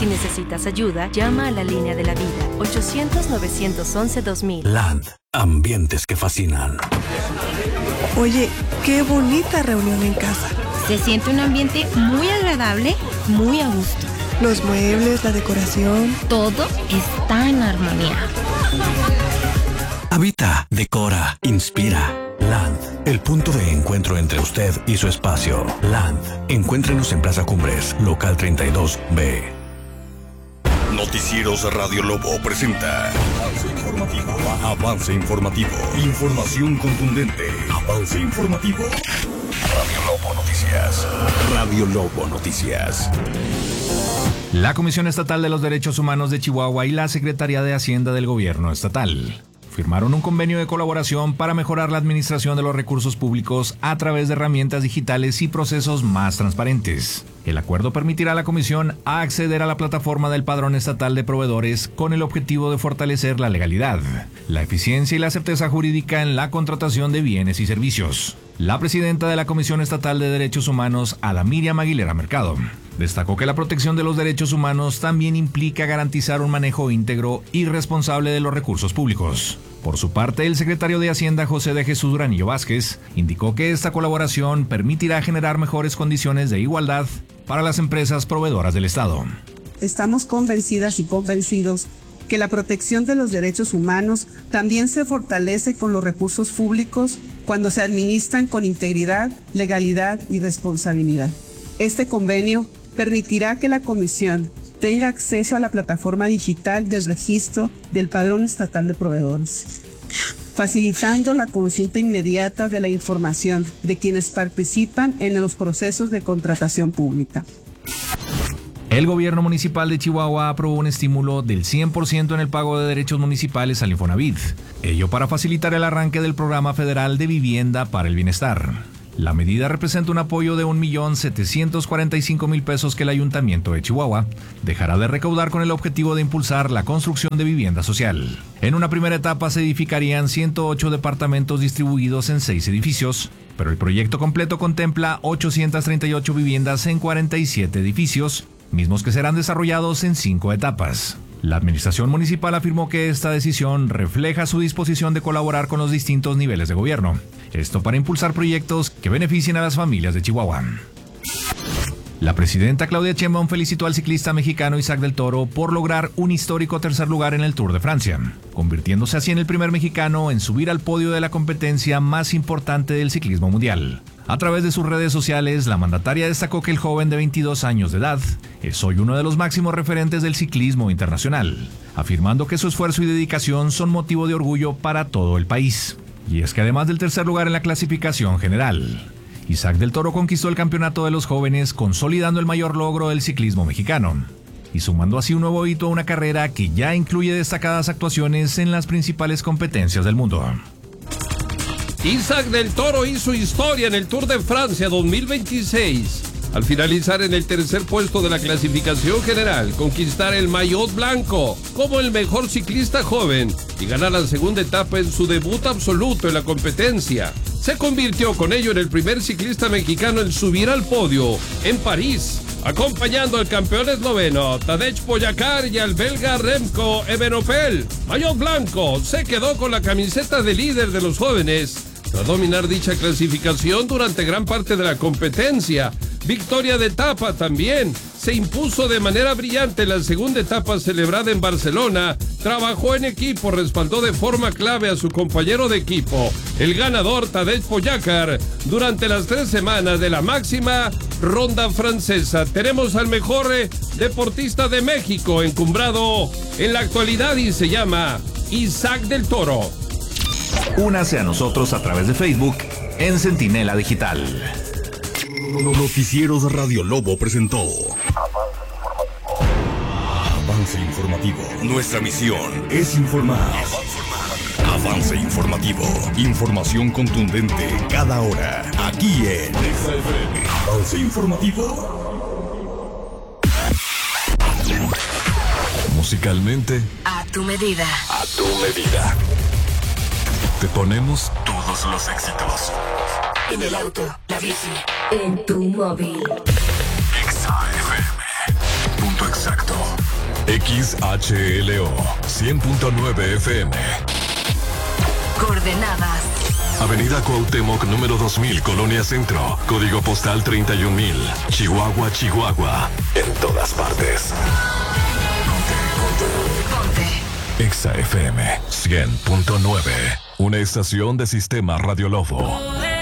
necesitas ayuda, llama a la línea de la vida, 800-911-2000. Land, ambientes que fascinan. Oye, qué bonita reunión en casa. Se siente un ambiente muy agradable, muy a gusto. Los muebles, la decoración. Todo está en armonía. Habita, decora, inspira. Land, el punto de encuentro entre usted y su espacio. Land, encuéntrenos en Plaza Cumbres, local 32B. Noticieros Radio Lobo presenta Avance Informativo. Avance Informativo. Información contundente. Avance Informativo. Radio Lobo Noticias. Radio Lobo Noticias. La Comisión Estatal de los Derechos Humanos de Chihuahua y la Secretaría de Hacienda del Gobierno Estatal firmaron un convenio de colaboración para mejorar la administración de los recursos públicos a través de herramientas digitales y procesos más transparentes. El acuerdo permitirá a la Comisión acceder a la plataforma del Padrón Estatal de Proveedores con el objetivo de fortalecer la legalidad, la eficiencia y la certeza jurídica en la contratación de bienes y servicios. La presidenta de la Comisión Estatal de Derechos Humanos, Ada Miriam Aguilera Mercado, destacó que la protección de los derechos humanos también implica garantizar un manejo íntegro y responsable de los recursos públicos. Por su parte, el secretario de Hacienda, José de Jesús Duranillo Vázquez, indicó que esta colaboración permitirá generar mejores condiciones de igualdad para las empresas proveedoras del Estado. Estamos convencidas y convencidos que la protección de los derechos humanos también se fortalece con los recursos públicos cuando se administran con integridad, legalidad y responsabilidad. Este convenio permitirá que la Comisión tenga acceso a la plataforma digital del registro del Padrón Estatal de Proveedores, facilitando la consulta inmediata de la información de quienes participan en los procesos de contratación pública. El gobierno municipal de Chihuahua aprobó un estímulo del 100% en el pago de derechos municipales al Infonavit, ello para facilitar el arranque del Programa Federal de Vivienda para el Bienestar. La medida representa un apoyo de 1.745.000 pesos que el Ayuntamiento de Chihuahua dejará de recaudar con el objetivo de impulsar la construcción de vivienda social. En una primera etapa se edificarían 108 departamentos distribuidos en 6 edificios, pero el proyecto completo contempla 838 viviendas en 47 edificios, mismos que serán desarrollados en 5 etapas. La administración municipal afirmó que esta decisión refleja su disposición de colaborar con los distintos niveles de gobierno. Esto para impulsar proyectos que beneficien a las familias de Chihuahua. La presidenta Claudia Sheinbaum felicitó al ciclista mexicano Isaac del Toro por lograr un histórico tercer lugar en el Tour de Francia, convirtiéndose así en el primer mexicano en subir al podio de la competencia más importante del ciclismo mundial. A través de sus redes sociales, la mandataria destacó que el joven de 22 años de edad es hoy uno de los máximos referentes del ciclismo internacional, afirmando que su esfuerzo y dedicación son motivo de orgullo para todo el país. Y es que además del tercer lugar en la clasificación general, Isaac del Toro conquistó el campeonato de los jóvenes, consolidando el mayor logro del ciclismo mexicano y sumando así un nuevo hito a una carrera que ya incluye destacadas actuaciones en las principales competencias del mundo. Isaac del Toro hizo historia en el Tour de Francia 2026. Al finalizar en el tercer puesto de la clasificación general, conquistar el maillot blanco como el mejor ciclista joven y ganar la segunda etapa en su debut absoluto en la competencia. Se convirtió con ello en el primer ciclista mexicano en subir al podio en París, acompañando al campeón esloveno Tadej Pogačar y al belga Remco Evenepoel. Maillot blanco se quedó con la camiseta de líder de los jóvenes tras dominar dicha clasificación durante gran parte de la competencia. Victoria de etapa también. Se impuso de manera brillante en la segunda etapa celebrada en Barcelona. Trabajó en equipo, respaldó de forma clave a su compañero de equipo, el ganador Tadej Pogačar, durante las 3 semanas de la máxima ronda francesa. Tenemos al mejor deportista de México encumbrado en la actualidad y se llama Isaac del Toro. Únase a nosotros a través de Facebook en Centinela Digital. Noticieros Radio Lobo presentó Avance Informativo. Nuestra misión es informar. Avance Informativo. Información contundente cada hora. Aquí en Avance Informativo. Musicalmente, A tu medida. a tu medida. Te ponemos Todos los éxitos. En el auto, la bici, en tu móvil. XAFM. Punto exacto. XHLO 100.9 FM. Coordenadas. Avenida Cuauhtémoc, número 2000, Colonia Centro. Código postal 31000. Chihuahua, Chihuahua. En todas partes. Ponte. Exa FM 100.9. Una estación de Sistema Radio Lobo.